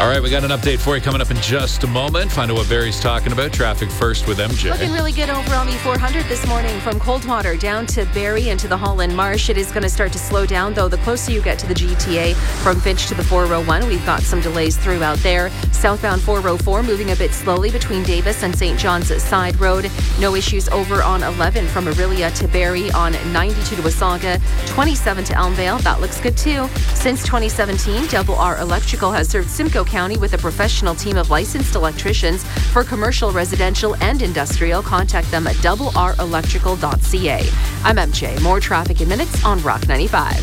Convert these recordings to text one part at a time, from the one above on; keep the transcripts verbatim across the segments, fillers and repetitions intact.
All right, we got an update for you coming up in just a moment. Find out what Barry's talking about. Traffic first with M J. Looking really good over on the four hundred this morning from Coldwater down to Barrie into the Holland Marsh. It is going to start to slow down, though, the closer you get to the G T A from Finch to the four oh one. We've got some delays throughout there. Southbound four oh four moving a bit slowly between Davis and Saint John's Side Road. No issues over on eleven from Orillia to Barrie, on ninety-two to Wasaga, twenty-seven to Elmvale. That looks good too. Since twenty seventeen, Double R Electrical has served Simcoe County with a professional team of licensed electricians for commercial, residential, and industrial. Contact them at double r electrical dot c a. I'm M J. More traffic in minutes on Rock ninety-five.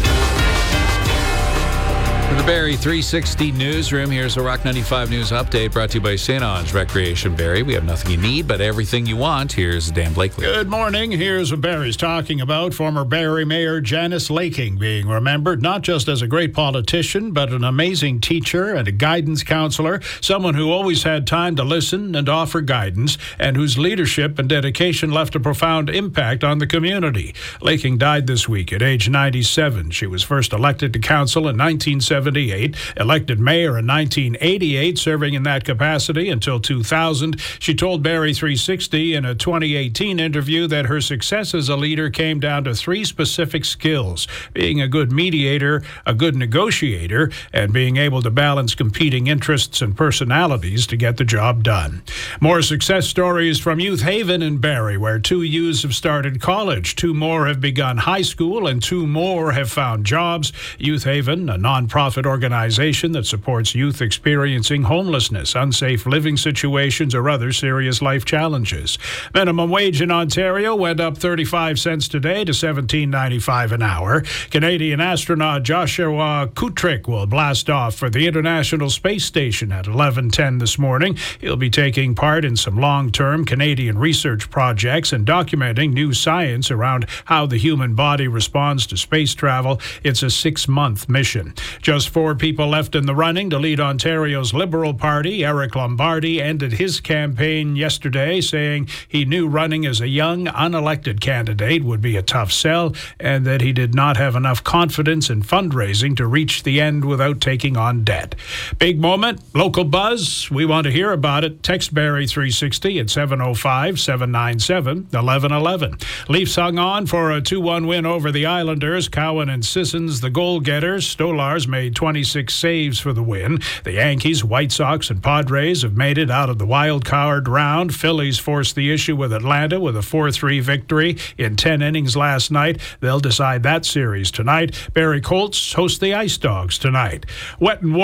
From the Barrie three sixty newsroom, here's a Rock ninety-five news update brought to you by Saint Ange Recreation Barrie. We have nothing you need, but everything you want. Here's Dan Blakely. Good morning. Here's what Barrie's talking about. Former Barrie Mayor Janice Laking being remembered not just as a great politician, but an amazing teacher and a guidance counselor, someone who always had time to listen and offer guidance, and whose leadership and dedication left a profound impact on the community. Laking died this week at age ninety-seven. She was first elected to council in nineteen seventy-eight, elected mayor in nineteen eighty-eight, serving in that capacity until two thousand. She told Barrie three sixty in a twenty eighteen interview that her success as a leader came down to three specific skills: being a good mediator, a good negotiator, and being able to balance competing interests and personalities to get the job done. More success stories from Youth Haven in Barrie, where two youths have started college, two more have begun high school, and two more have found jobs. Youth Haven, a nonprofit organization that supports youth experiencing homelessness, unsafe living situations, or other serious life challenges. Minimum wage in Ontario went up thirty-five cents today to seventeen ninety-five an hour. Canadian astronaut Joshua Kutrick will blast off for the International Space Station at eleven ten this morning. He'll be taking part in some long-term Canadian research projects and documenting new science around how the human body responds to space travel. It's a six-month mission. Just four people left in the running to lead Ontario's Liberal Party. Eric Lombardi ended his campaign yesterday, saying he knew running as a young, unelected candidate would be a tough sell, and that he did not have enough confidence in fundraising to reach the end without taking on debt. Big moment, local buzz. We want to hear about it. Text Barrie three sixty at seven oh five, seven nine seven, eleven eleven. Leafs hung on for a two one win over the Islanders. Cowan and Sissons, the goal-getters. Stolars made twenty-six saves for the win. The Yankees, White Sox, and Padres have made it out of the wild card round. Phillies forced the issue with Atlanta with a four three victory in ten innings last night. They'll decide that series tonight. Barrie Colts host the Ice Dogs tonight. Wet and warm.